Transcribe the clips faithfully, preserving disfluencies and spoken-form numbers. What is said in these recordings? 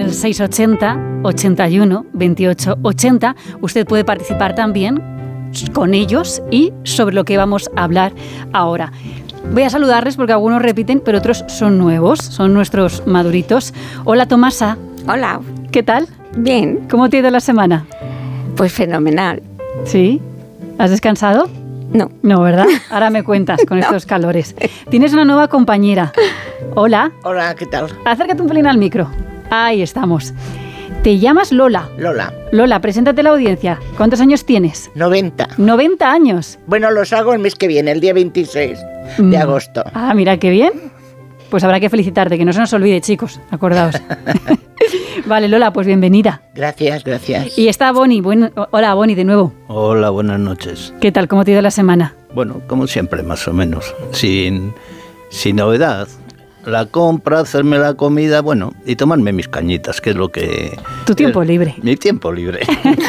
al seis ochenta, ochenta y uno, veintiocho ochenta. Usted puede participar también con ellos y sobre lo que vamos a hablar ahora. Voy a saludarles porque algunos repiten, pero otros son nuevos, son nuestros maduritos. Hola, Tomasa. Hola. ¿Qué tal? Bien. ¿Cómo te ha ido la semana? Pues fenomenal. ¿Sí? ¿Has descansado? No. No, ¿verdad? Ahora me cuentas con no. estos calores. Tienes una nueva compañera. Hola. Hola, ¿qué tal? Acércate un pelín al micro. Ahí estamos. Te llamas Lola. Lola. Lola, preséntate a la audiencia. ¿Cuántos años tienes? noventa. noventa años. Bueno, los hago el mes que viene, el día veintiséis de agosto. Ah, mira, qué bien. Pues habrá que felicitarte, que no se nos olvide, chicos. Acordaos. Vale, Lola, pues bienvenida. Gracias, gracias. Y está Bonnie. Buen... Hola, Bonnie, de nuevo. Hola, buenas noches. ¿Qué tal? ¿Cómo te ha ido la semana? Bueno, como siempre, más o menos. Sin, sin novedad. La compra, hacerme la comida, bueno, y tomarme mis cañitas, que es lo que... Tu tiempo libre. Mi tiempo libre.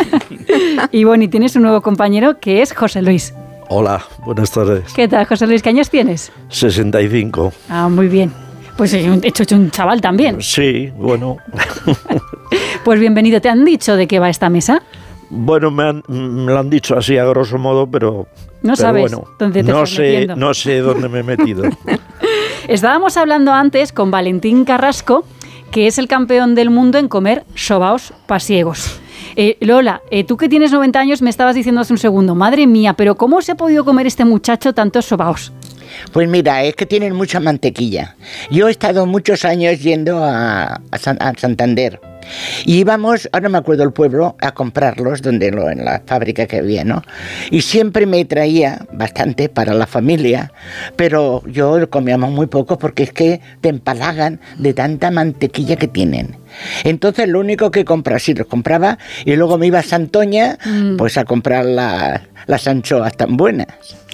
Y Bonnie, tienes un nuevo compañero que es José Luis. Hola, buenas tardes. ¿Qué tal, José Luis? ¿Qué años tienes? sesenta y cinco. Ah, muy bien. Pues he hecho, hecho un chaval también. Sí, bueno. Pues bienvenido. ¿Te han dicho de qué va esta mesa? Bueno, me, han, me lo han dicho así a grosso modo, pero... No pero sabes bueno, dónde te no estás sé, metiendo. No sé dónde me he metido. Estábamos hablando antes con Valentín Carrasco, que es el campeón del mundo en comer sobaos pasiegos. Eh, Lola, eh, tú que tienes noventa años me estabas diciendo hace un segundo, madre mía, pero ¿cómo se ha podido comer este muchacho tantos sobaos? Pues mira, es que tienen mucha mantequilla. Yo he estado muchos años yendo a, a, San, a Santander. Y íbamos, ahora me acuerdo el pueblo, a comprarlos donde lo, en la fábrica que había, ¿no? Y siempre me traía bastante para la familia, pero yo comíamos muy poco porque es que te empalagan de tanta mantequilla que tienen. Entonces lo único que compraba, sí, los compraba y luego me iba a Santoña, mm. pues a comprar la, las anchoas tan buenas.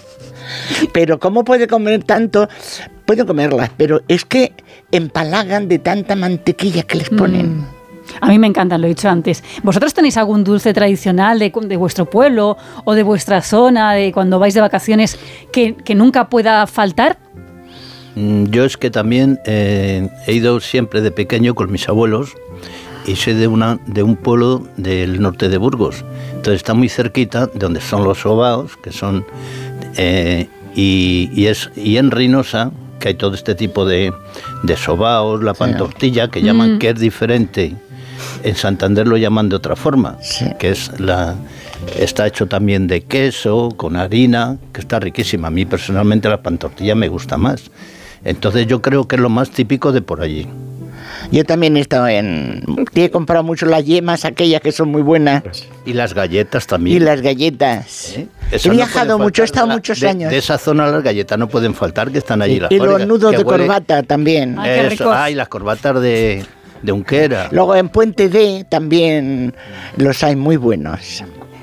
Pero ¿cómo puede comer tanto? Puedo comerlas, pero es que empalagan de tanta mantequilla que les ponen. Mm. A mí me encantan, lo he dicho antes. ¿Vosotros tenéis algún dulce tradicional de, de vuestro pueblo o de vuestra zona, de cuando vais de vacaciones, que, que nunca pueda faltar? Yo es que también eh, he ido siempre de pequeño con mis abuelos y soy de, una, de un pueblo del norte de Burgos. Entonces está muy cerquita de donde son los sobaos, que son... Eh, y, y, es, y en Reynosa, que hay todo este tipo de, de sobaos, la pan tortilla, que llaman mm. que es diferente. En Santander lo llaman de otra forma, sí. que es la está hecho también de queso, con harina, que está riquísima. A mí personalmente la pan tortilla me gusta más. Entonces yo creo que es lo más típico de por allí. Yo también he estado en... He comprado mucho las yemas, aquellas que son muy buenas. Y las galletas también. Y las galletas. ¿Eh? He viajado no mucho, he estado la, muchos de, años. De esa zona las galletas no pueden faltar, que están allí. Y, las y los nudos de huele, corbata también. Ay, eso, ah, y las corbatas de, de Unquera. Luego en Puente D también los hay muy buenos.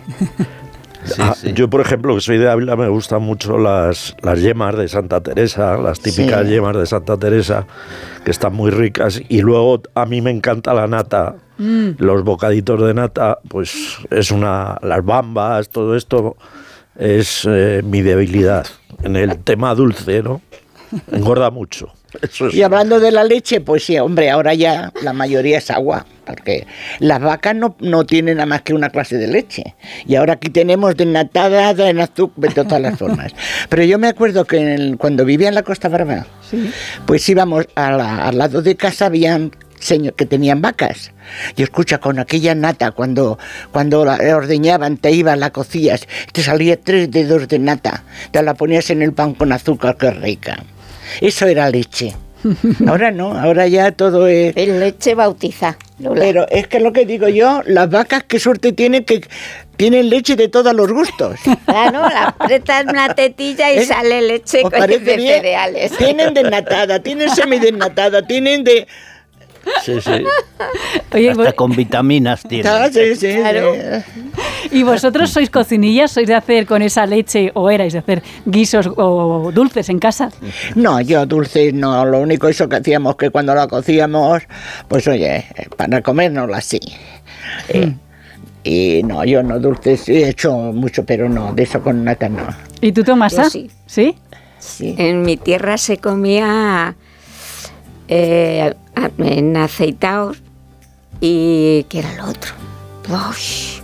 Sí, ah, sí. Yo, por ejemplo, que soy de Ávila, me gustan mucho las, las yemas de Santa Teresa, las típicas sí. yemas de Santa Teresa, que están muy ricas. Y luego a mí me encanta la nata, mm. los bocaditos de nata, pues es una... Las bambas, todo esto es eh, mi debilidad en el tema dulce, ¿no? Engorda mucho. Eso es. Y hablando de la leche, pues sí, hombre, ahora ya la mayoría es agua, porque las vacas no, no tienen nada más que una clase de leche. Y ahora aquí tenemos desnatada, en azúcar, de todas las formas. Pero yo me acuerdo que en el, cuando vivía en la Costa Brava, ¿sí? pues íbamos a la, al lado de casa, habían señores que tenían vacas. Y escucha, con aquella nata, cuando, cuando la ordeñaban, te ibas, la cocías, te salía tres dedos de nata, te la ponías en el pan con azúcar, qué rica. Eso era leche. Ahora no, ahora ya todo es... Es leche bautizada. Pero es que lo que digo yo, las vacas qué suerte tienen que tienen leche de todos los gustos. Claro, la apretas una tetilla y ¿Eh? sale leche con de cereales. Tienen desnatada, tienen semidesnatada, tienen de... Sí, sí. Oye, hasta vos... con vitaminas tiene. Ah, sí, sí, claro. Sí. ¿Y vosotros sois cocinillas? ¿Sois de hacer con esa leche o erais de hacer guisos o dulces en casa? No, yo dulces no. Lo único eso que hacíamos que cuando la cocíamos, pues oye, para comérnosla así. Mm. Eh, y no, yo no dulces he hecho mucho, pero no, de eso con nata no. ¿Y tú, Tomasa? Sí. ¿Sí? Sí. En mi tierra se comía... Eh, en aceitaos ¿Y qué era lo otro? Uy.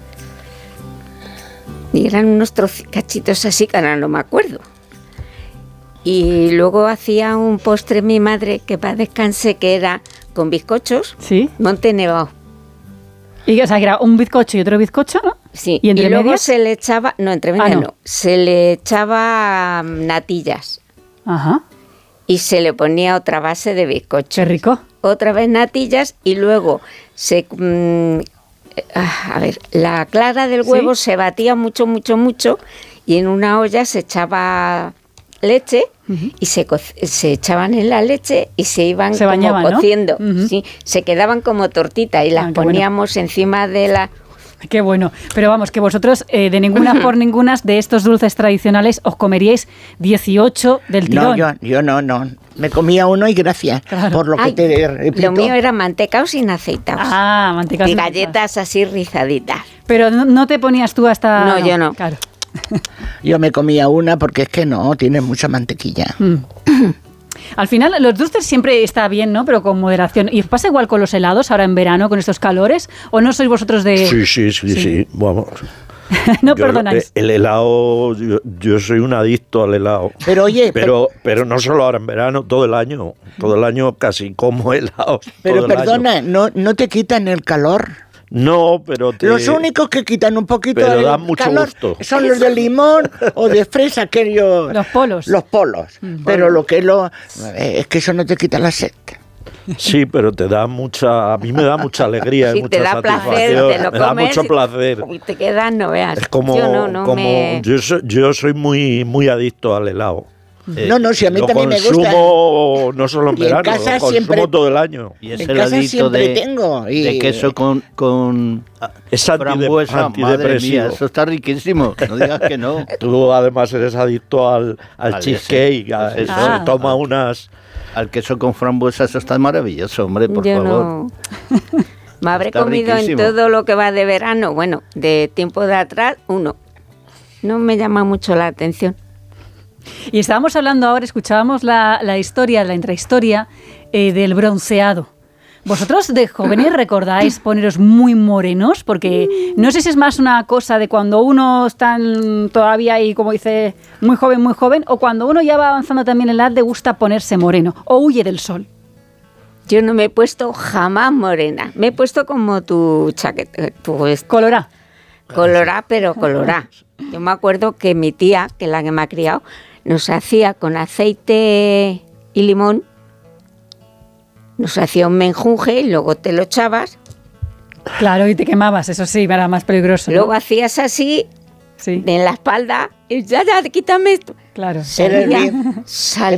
Y eran unos troci- cachitos así que ahora no me acuerdo. Y luego hacía un postre mi madre, que para descanse, que era con bizcochos, ¿Sí? Monte Nevado. Y, o sea, que era un bizcocho y otro bizcocho, ¿no? Sí, y, entre y luego medias? se le echaba, no, entre medias Ah, no. no, se le echaba mm, natillas Ajá, y se le ponía otra base de bizcocho. qué rico. Otra vez natillas y luego se... mm, ah, a ver, la clara del huevo ¿Sí? se batía mucho, mucho, mucho y en una olla se echaba leche Uh-huh. y se, co- se echaban en la leche y se iban Se como bañaban, ¿no? cociendo. Uh-huh. Sí, se quedaban como tortitas y las Ah, qué bueno. poníamos encima de la... Qué bueno. Pero vamos, que vosotros eh, de ninguna por ninguna de estos dulces tradicionales os comeríais dieciocho del tirón. No, yo, yo no, no. Me comía uno y gracias. Claro. Por lo que Ay, te repito. lo mío era mantecao sin aceitados. Ah, mantecas. Y galletas así rizaditas. Pero no, no te ponías tú hasta... No, yo no. Claro. Yo me comía una porque es que no, tiene mucha mantequilla. Mm. Al final, los dulces siempre está bien, ¿no? Pero con moderación. ¿Y os pasa igual con los helados ahora en verano, con estos calores? ¿O no sois vosotros de...? Sí, sí, sí, sí, sí. Vamos. No Yo, perdonáis. El helado, yo, yo soy un adicto al helado. Pero oye, Pero, pero no solo ahora en verano, todo el año. Todo el año casi como helados. pero todo el perdona, año. ¿no, ¿no te quitan el calor? No, pero te... Los únicos que quitan un poquito Pero el dan mucho calor gusto. son los de limón o de fresa, aquellos... Los polos. Los polos. Pero lo que es lo... eh, es que eso no te quita la sed. Sí, pero te da mucha... A mí me da mucha alegría y Si mucha te da placer, satisfacción. te lo me da comes mucho y- placer. Y te quedas, no veas. Es como... yo no, no como me... yo, soy, yo soy muy, muy adicto al helado. Eh, No, no, si a mí Lo también me gusta. consumo no solo en Y en verano, casa lo consumo siempre- todo el año. Y ese En casa heladito siempre de, tengo, y- de queso con, con ah, Es antide- frambuesa, madre antidepresivo. mía, eso está riquísimo. No digas que no. Tú además eres adicto al, al Al cheesecake, ese. a- Pues eso. Ah. toma unas... Al queso con frambuesa, eso está maravilloso, hombre, por yo favor. no... Me habré Está comido riquísimo. en todo lo que va de verano, bueno, de tiempo de atrás, uno. No me llama mucho la atención. Y estábamos hablando ahora, escuchábamos la, la historia, la intrahistoria eh, del bronceado. ¿Vosotros de jóvenes recordáis poneros muy morenos? Porque no sé si es más una cosa de cuando uno está en- todavía ahí, como dice, muy joven, muy joven, o cuando uno ya va avanzando también en la edad, le gusta ponerse moreno o huye del sol. Yo no me he puesto jamás morena. Me he puesto como tu chaqueta, tu est- Colorá. colorá, pero colorá. Yo me acuerdo que mi tía, que es la que me ha criado, nos hacía con aceite y limón, nos hacía un menjunje y luego te lo echabas. Claro, y te quemabas, eso sí, era más peligroso, ¿no? Luego hacías así Sí, en la espalda y ya, ya, quítame esto. claro. Era el Salía, bien. salía